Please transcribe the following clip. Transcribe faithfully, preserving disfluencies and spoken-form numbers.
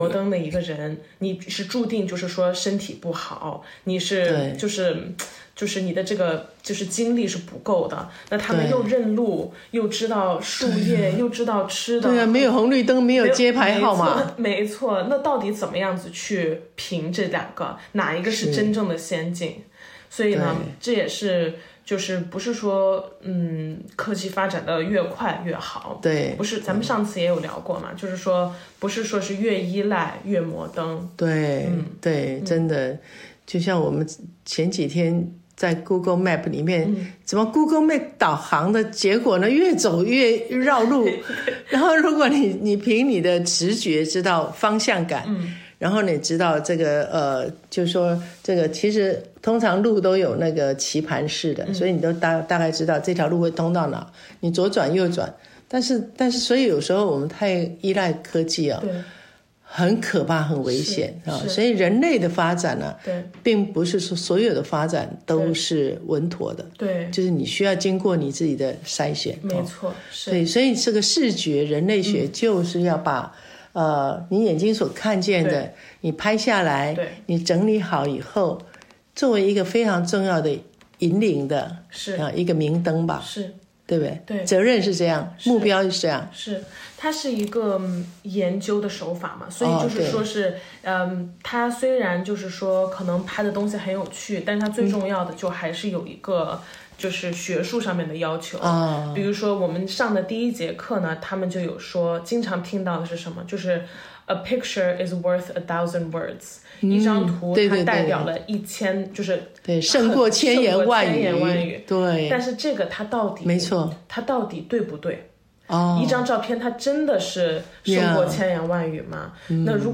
摩登的一个人，你是注定就是说身体不好，你是就是就是你的这个就是精力是不够的。那他们又认路，又知道树叶，又知道吃的。 对啊，没有红绿灯，没有街牌号码。 没错，那到底怎么样子去评这两个，哪一个是真正的先进？所以呢，这也是。就是不是说嗯科技发展的越快越好， 对， 不是咱们上次也有聊过嘛，就是说不是说是越依赖越摩登， 对、嗯、对，真的、嗯、就像我们前几天在 Google Map 里面、嗯、怎么 Google Map 导航的结果呢，越走越绕路然后如果你你凭你的直觉知道方向感，嗯，然后你知道这个呃，就是说这个其实通常路都有那个棋盘式的、嗯、所以你都大大概知道这条路会通到哪，你左转右转。但是但是所以有时候我们太依赖科技啊，对，很可怕很危险啊。所以人类的发展呢、啊，对，并不是说所有的发展都是稳妥的，对，就是你需要经过你自己的筛选， 没错、哦、是。 对，所以这个视觉人类学就是要把、嗯、呃你眼睛所看见的你拍下来，对，你整理好以后作为一个非常重要的引领的是、呃、一个明灯吧，是，对不对？对，责任是这样，目标是这样， 是它是一个研究的手法嘛，所以就是说是、哦、嗯，它虽然就是说可能拍的东西很有趣，但是它最重要的就还是有一个、嗯、就是学术上面的要求、哦、比如说我们上的第一节课呢，他们就有说经常听到的是什么，就是 A picture is worth a thousand words、嗯、一张图它代表了一千，对对对，就是对胜过千言万语， 千言万语， 对。 但是这个它到底没错， 它到底对不对？哦，一张照片它真的是胜过千言万语吗？ Yeah. 那如果